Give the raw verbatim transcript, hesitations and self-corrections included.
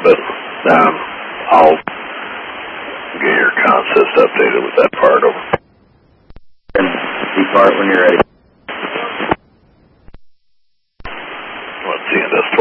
but um, I'll get your consist updated with that part over. And depart when you're ready. Let's see this